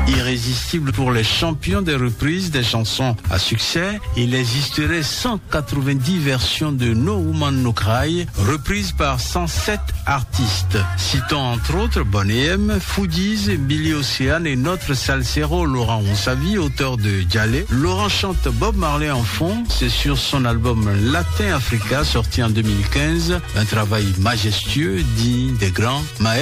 Irrésistible pour les champions des reprises des chansons à succès, il existerait 190 versions de No Woman No Cry, reprises par 107 artistes. Citons entre autres Boney M, Foodies, Billy Ocean et notre salsero Laurent Ronsavi, auteur de Djalé. Laurent chante Bob Marley en fond, c'est sur son album Latin Africa sorti en 2015, un travail majestueux digne des grands maîtres.